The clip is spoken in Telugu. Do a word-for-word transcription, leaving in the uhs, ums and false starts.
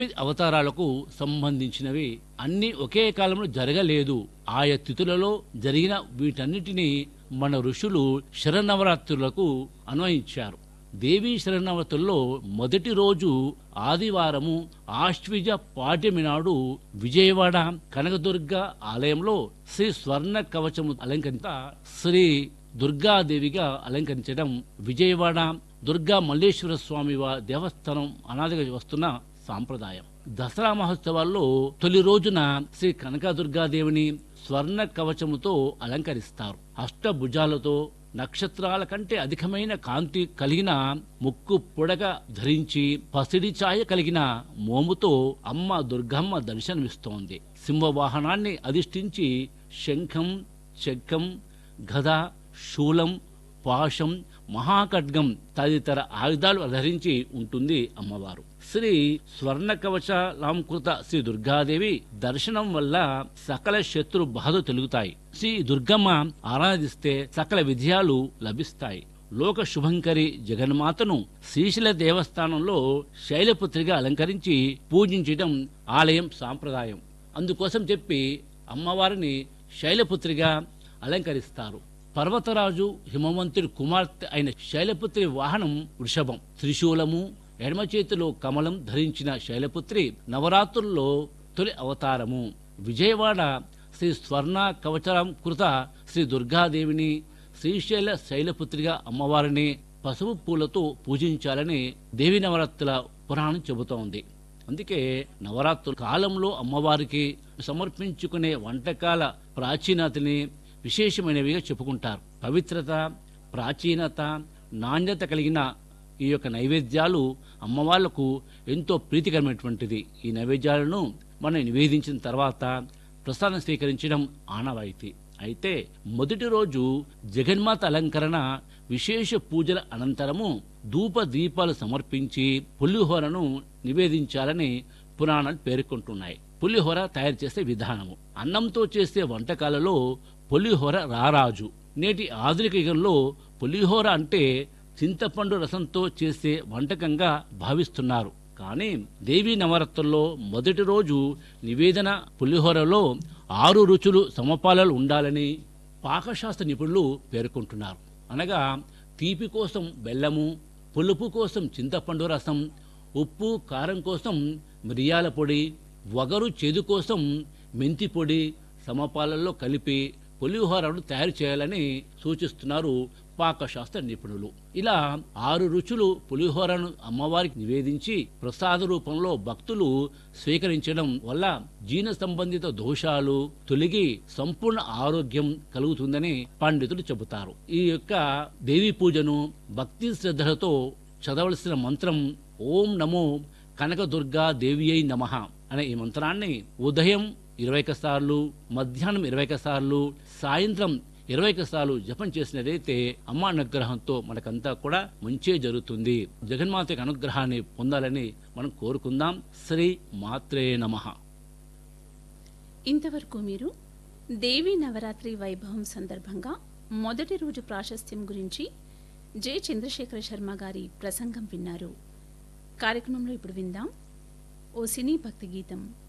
అవతారాలకు సంబంధించినవి అన్ని ఒకే కాలంలో జరగలేదు. ఆయా తిథులలో జరిగిన వీటన్నిటినీ మన ఋషులు శరన్నవరాత్రులకు అన్వయించారు. దేవీ శరన్నవరాత్రుల్లో మొదటి రోజు ఆదివారము ఆశ్విజ పాడ్యమి నాడు విజయవాడ కనకదుర్గ ఆలయంలో శ్రీ స్వర్ణ కవచము అలంకరించ శ్రీ దుర్గాదేవిగా అలంకరించడం విజయవాడ దుర్గా మల్లేశ్వర స్వామి వారి దేవస్థానం అనాదిగా వస్తున్న సాంప్రదాయం. దసరా మహోత్సవాల్లో తొలి రోజున శ్రీ కనకదుర్గాదేవిని స్వర్ణ కవచముతో అలంకరిస్తారు. అష్టభుజాలతో నక్షత్రాల కంటే అధికమైన కాంతి కలిగిన ముక్కు పొడగ ధరించి పసిడి ఛాయ కలిగిన మోముతో అమ్మ దుర్గమ్మ దర్శనమిస్తోంది. సింహవాహనాన్ని అధిష్ఠించి శంఖం, చక్రం, గద, శూలం, పాశం, మహాఖడ్గం తదితర ఆయుధాలు ధరించి ఉంటుంది అమ్మవారు. శ్రీ స్వర్ణ కవచాలంకృత శ్రీ దుర్గాదేవి దర్శనం వల్ల సకల శత్రు బాధ తొలుగుతాయి. శ్రీ దుర్గమ్మ ఆరాధిస్తే సకల విజయాలు లభిస్తాయి. లోక శుభంకరి జగన్మాతను శ్రీశైల దేవస్థానంలో శైలపుత్రిగా అలంకరించి పూజించడం ఆలయం సాంప్రదాయం. అందుకోసం చెప్పి అమ్మవారిని శైలపుత్రిగా అలంకరిస్తారు. పర్వతరాజు హిమవంతుడి కుమార్తె అయిన శైలపుత్రి వాహనం వృషభం, త్రిశూలము, ఎడమ చేతిలో కమలం ధరించిన శైలపుత్రి నవరాత్రుల్లో తొలి అవతారము. విజయవాడ శ్రీ స్వర్ణ కవచాలంకృత శ్రీ దుర్గాదేవిని శ్రీశైల శైలపుత్రిగా అమ్మవారిని పసుపు పూలతో పూజించాలని దేవి నవరాత్రుల పురాణం చెబుతోంది. అందుకే నవరాత్రుల కాలంలో అమ్మవారికి సమర్పించుకునే వంటకాల ప్రాచీనతని విశేషమైనవిగా చెప్పుకుంటారు. పవిత్రత, ప్రాచీనత, నాణ్యత కలిగిన ఈ యొక్క నైవేద్యాలు అమ్మవార్లకు ఎంతో ప్రీతికరమైనటువంటిది. ఈ నైవేద్యాలను మనం నివేదించిన తర్వాత ప్రసాదం స్వీకరించడం ఆనవాయితీ. అయితే మొదటి రోజు జగన్మాత అలంకరణ విశేష పూజల అనంతరము ధూప దీపాలు సమర్పించి పులిహోరను నివేదించాలని పురాణాలు పేర్కొంటున్నాయి. పులిహోర తయారు చేసే విధానము. అన్నంతో చేసే వంటకాలలో పులిహోర రారాజు. నేటి ఆధునిక యుగంలో పులిహోర అంటే చింతపండు రసంతో చేసే వంటకంగా భావిస్తున్నారు. కానీ దేవీ నవరాత్రుల్లో మొదటి రోజు నివేదన పులిహోరలో ఆరు రుచులు సమపాలలు ఉండాలని పాకశాస్త్ర నిపుణులు పేర్కొంటున్నారు. అనగా తీపి కోసం బెల్లము, పులుపు కోసం చింతపండు రసం, ఉప్పు కారం కోసం మిరియాల పొడి, వగరు చేదు కోసం మెంతి పొడి సమపాలల్లో కలిపి పులిహోరను తయారు చేయాలని సూచిస్తున్నారు పాకశాస్త్ర నిపుణులు. ఇలా ఆరు రుచులు పులిహోరను అమ్మవారికి నివేదించి ప్రసాద రూపంలో భక్తులు స్వీకరించడం వల్ల జీర్ణ సంబంధిత దోషాలు తొలగి సంపూర్ణ ఆరోగ్యం కలుగుతుందని పండితులు చెబుతారు. ఈ యొక్క దేవి పూజను భక్తి శ్రద్ధలతో చదవలసిన మంత్రం ఓం నమో కనకదుర్గా దేవియై నమః అనే ఈ మంత్రాన్ని ఉదయం ఇరవై సార్లు, మధ్యాహ్నం ఇరవై సార్లు, సాయంత్రం ఇరవై సార్లు జపం చేసినదైతే అమ్మ అనుగ్రహంతో మనకంతా కూడా మంచే జరుగుతుంది. జగన్మాత యొక్క అనుగ్రహాన్ని పొందాలని మనం కోరుకుందాం. శ్రీ మాత్రే నమః. ఇంతవరకు మీరు దేవీ నవరాత్రి వైభవం సందర్భంగా మొదటి రోజు ప్రాశస్త్యం గురించి జె చంద్రశేఖర శర్మ గారి ప్రసంగం విన్నారు. కార్యక్రమంలో ఇప్పుడు విందాం ఓ సినీ భక్తి గీతం.